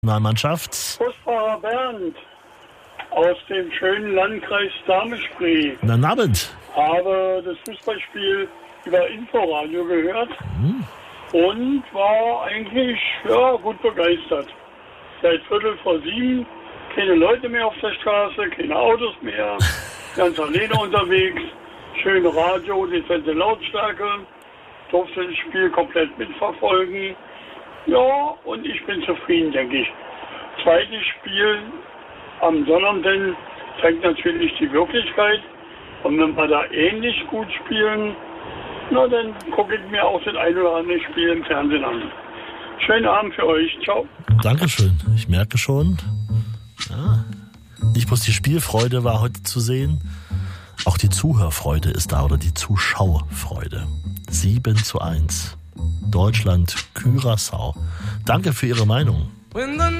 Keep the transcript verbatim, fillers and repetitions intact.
Nationalmannschaft. Busfahrer Bernd aus dem schönen Landkreis Dahme-Spree. Guten Abend. Habe das Fußballspiel über Inforadio gehört Hm. und war eigentlich ja, gut begeistert. Seit Viertel vor sieben keine Leute mehr auf der Straße, keine Autos mehr, ganz alleine unterwegs, schöne Radio, dezente Lautstärke, durfte das Spiel komplett mitverfolgen. Ja, und ich bin zufrieden, denke ich. Zweites Spiel am Sonnabend zeigt natürlich die Wirklichkeit. Und wenn wir da ähnlich gut spielen, na dann gucke ich mir auch das ein oder andere Spiel im Fernsehen an. Schönen Abend für euch. Ciao. Dankeschön. Ich merke schon. Ja. Nicht bloß die Spielfreude war heute zu sehen, auch die Zuhörfreude ist da oder die Zuschauerfreude. sieben zu eins. Deutschland, Curaçao. Danke für Ihre Meinung.